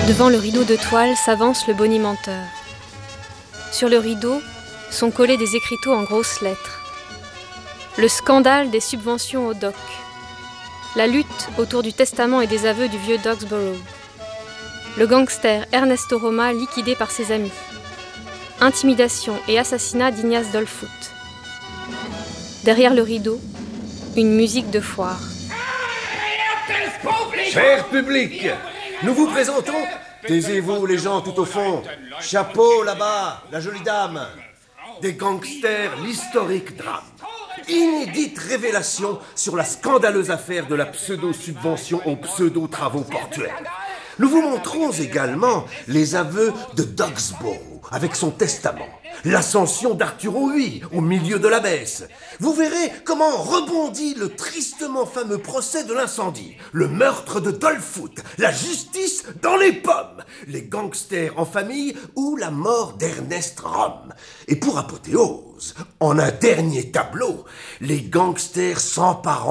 Devant le rideau de toile s'avance le bonimenteur. Sur le rideau sont collés des écriteaux en grosses lettres. Le scandale des subventions au doc. La lutte autour du testament et des aveux du vieux Dogsborough. Le gangster Ernesto Roma liquidé par ses amis. Intimidation et assassinat d'Ignace Dolfoot. Derrière le rideau, une musique de foire. Cher public, nous vous présentons... Taisez-vous les gens tout au fond. Chapeau là-bas, la jolie dame. Des gangsters, l'historique drame. Inédite révélation sur la scandaleuse affaire de la pseudo-subvention aux pseudo-travaux portuaires. Nous vous montrons également les aveux de Dogsborough avec son testament, l'ascension d'Arturo Huy au milieu de la messe. Vous verrez comment rebondit le tristement fameux procès de l'incendie, le meurtre de Dolfoot, la justice dans les pommes, les gangsters en famille ou la mort d'Ernest Rome. Et pour apothéose, en un dernier tableau, les gangsters s'emparant